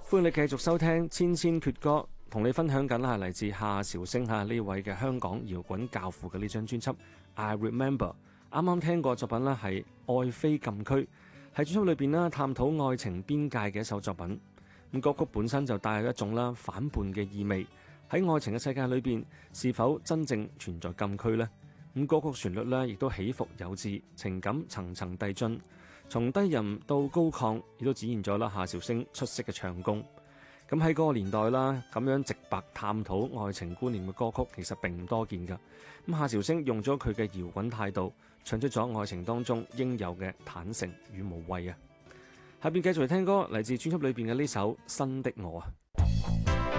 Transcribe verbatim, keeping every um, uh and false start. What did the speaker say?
歡迎你繼續收聽千千闕歌，同你分享緊係嚟自夏韶聲吓呢位嘅香港搖滾教父嘅呢張專輯《I Remember》。啱啱聽過作品呢係《愛非禁區》，喺專輯裏邊呢探討愛情邊界嘅一首作品。咁歌曲本身就帶有一種啦反叛嘅意味。喺愛情嘅世界裏邊，是否真正存在禁區呢？咁歌曲旋律呢亦都起伏有致，情感層層遞進，從低吟到高亢，亦都展現咗啦夏韶聲出色嘅唱功。咁喺嗰個年代啦，咁樣直白探討愛情觀念嘅歌曲其實並唔多見㗎。咁夏韶聲用咗佢嘅搖滾態度，唱出咗愛情當中應有嘅坦誠與無畏啊！下邊繼續嚟聽歌，嚟自專輯裏邊嘅呢首《新的我》啊。